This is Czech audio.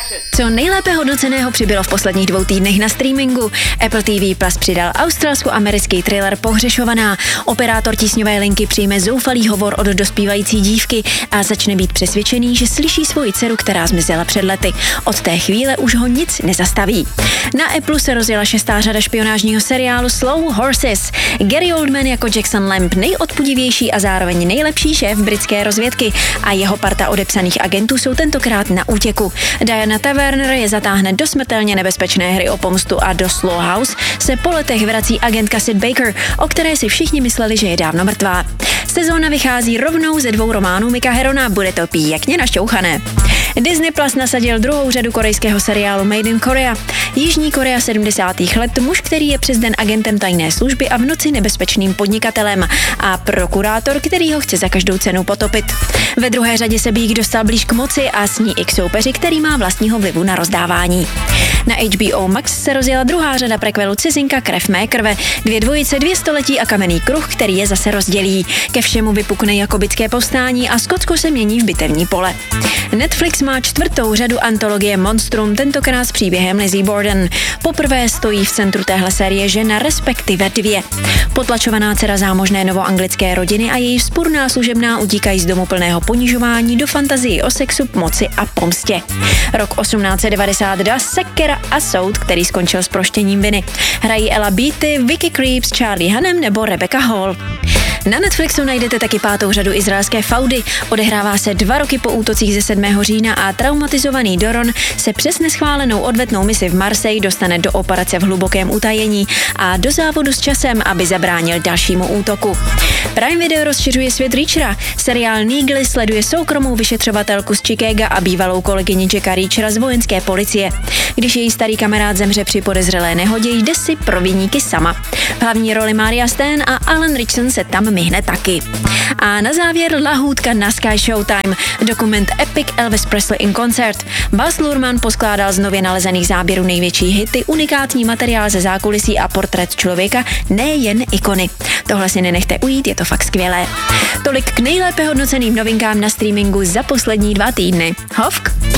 Co nejlépe hodnoceného přibylo v posledních 2 týdnech na streamingu? Apple TV Plus přidal australsko-americký thriller Pohřešovaná. Operátor tísňové linky přijme zoufalý hovor od dospívající dívky a začne být přesvědčený, že slyší svoji dceru, která zmizela před lety. Od té chvíle už ho nic nezastaví. Na Apple se rozjela 6. řada špionážního seriálu Slow Horses. Gary Oldman jako Jackson Lamb, nejodpudivější a zároveň nejlepší šéf britské rozvědky, a jeho parta odepsaných agentů jsou tentokrát na útěku. Diana Taverner je zatáhne do smrtelně nebezpečné hry o pomstu a do Slow House se po letech vrací agentka Sid Baker, o které si všichni mysleli, že je dávno mrtvá. Sezóna vychází rovnou ze 2 románů Mika Herona, bude to pěkně našťouchané. Disney Plus nasadil 2. řadu korejského seriálu Made in Korea. Jižní Korea 70. let, muž, který je přes den agentem tajné služby a v noci nebezpečným podnikatelem, a prokurátor, který ho chce za každou cenu potopit. Ve 2. řadě se Bík dostal blíž k moci a s ní i k soupeři, který má vlastního vlivu na rozdávání. Na HBO Max se rozjela 2. řada prequelu Cizinka krev mé krve, 2 dvojice, 2 století a kamenný kruh, který je zase rozdělí. Ke všemu vypukne jakobitské povstání a Skotsko se mění v bitevní pole. Netflix má 4. řadu antologie Monstrum, tentokrát s příběhem Lizzie Borden. Poprvé stojí v centru téhle série žena, respektive 2. Potlačovaná dcera zámožné novoanglické rodiny a její vzpurná služebná utíkají z domu plného ponižování do fantazii o sexu, moci a pomstě. Rok 1892, sekera a soud, který skončil s proštěním viny. Hrají Ella Beatty, Vicky Krieps, Charlie Hunnam nebo Rebecca Hall. Na Netflixu najdete taky 5. řadu izraelské faudy. Odehrává se 2 roky po útocích ze 7. října a traumatizovaný Doron se přes neschválenou odvetnou misi v Marseille dostane do operace v hlubokém utajení a do závodu s časem, aby zabránil dalšímu útoku. Prime Video rozšiřuje svět Reachera. Seriál Neagle sleduje soukromou vyšetřovatelku z Chicaga a bývalou kolegyni Jacka Reachera z vojenské policie. Když její starý kamarád zemře při podezřelé nehodě, jde si pro viníky sama. V hlavní roli Maria Stan a Alan Ritchson se tam myhne taky. A na závěr lahůdka na Sky Showtime, dokument Epic Elvis Presley in Concert. Baz Luhrmann poskládal z nově nalezených záběrů největší hity, unikátní materiál ze zákulisí a portrét člověka, nejen ikony. Tohle si nenechte ujít, je to fakt skvělé. Tolik k nejlépe hodnoceným novinkám na streamingu za poslední 2 týdny. Hovk!